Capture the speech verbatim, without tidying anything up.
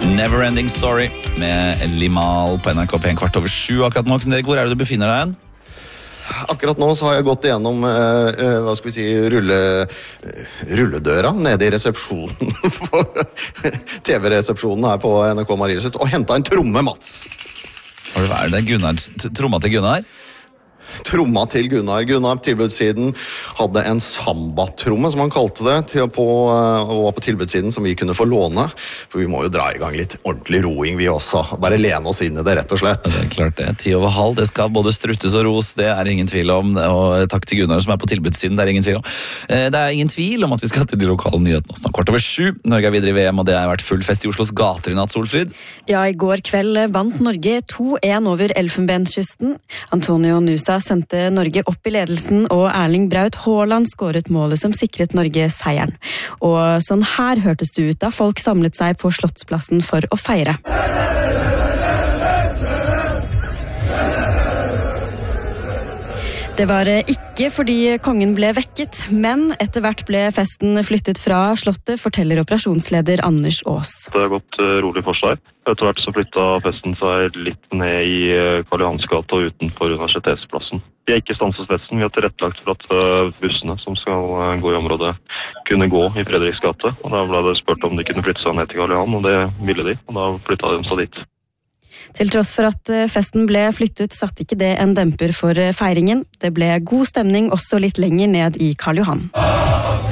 Neverending Story med Limahl på N R K P en kvart over sju akkurat nå. Hvor er det du befinner deg igjen? Akkurat nå så har jeg gått igjennom uh, hva skal vi si, rulle, rulledøra nede i resepsjonen på T V-resepsjonen her på N R K Marienlyst og hentet en tromme, Mats. Hva er det Gunnar, tromma til Gunnar? Tromma til Gunnar. Gunnar på tilbudssiden hadde en samba-tromme, som han kalte det, til på, og var på tilbudssiden som vi kunne få låne. For vi må jo dra i gang litt ordentlig roing, vi også. Bare lene oss inn i det, rett og slett. Det er klart det. Ti over halv, det skal både struttes og ros, det er ingen tvil om. Og takk til Gunnar som er på tilbudssiden, det er ingen tvil om. Det er ingen tvil om at vi skal til de lokale nyhetene snart kvart over sju. Norge er videre i V M, og det har vært full fest i Oslos gater i natt, Solfrid. Ja, i går kveld vant Norge to en over Elfenbenskysten. Antonio Nusa sendte Norge opp i ledelsen, og Erling Braut Haaland skåret målet som sikret Norge seieren. Og sånn her hørtes det ut da folk samlet seg på Slottsplassen for å feire. Det var ikke fordi kongen ble vekket, men etter hvert ble festen flyttet fra Slottet, forteller operasjonsleder Anders Aas. Det har gått rolig for seg. Etter hvert så flyttet festen seg litt ned i Karl Johans gate og utenfor Universitetsplassen. Vi har ikke stanset festen, vi har tilrettelagt for at bussene som skal gå i området kunne gå i Fredriks gate. Og da ble det spurt om de kunne flytte seg ned til Karl Johan, og det ville de, og da flyttet de seg dit. Til tross for at festen ble flyttet, satte ikke det en demper for feiringen. Det ble god stemning også litt lenger ned i Karl Johan.